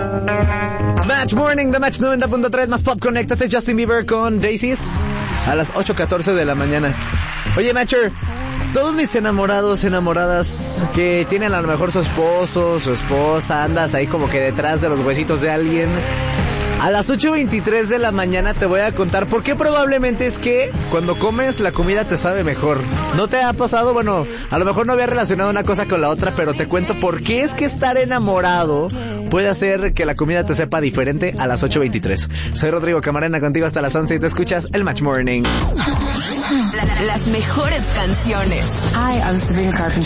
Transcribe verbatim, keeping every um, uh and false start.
Match Morning de Match noventa punto tres más Pop. Conéctate, Justin Bieber con Daisies a las ocho catorce de la mañana. Oye, Matcher, todos mis enamorados, enamoradas que tienen a lo mejor su esposo, su esposa, andas ahí como que detrás de los huesitos de alguien. A las ocho veintitrés de la mañana te voy a contar por qué probablemente es que cuando comes la comida te sabe mejor. ¿No te ha pasado? Bueno, a lo mejor no había relacionado una cosa con la otra, pero te cuento por qué es que estar enamorado puede hacer que la comida te sepa diferente a las ocho veintitrés. Soy Rodrigo Camarena, contigo hasta las once y te escuchas el Match Morning. La, las mejores canciones. Hi, I'm Sabrina Carpenter.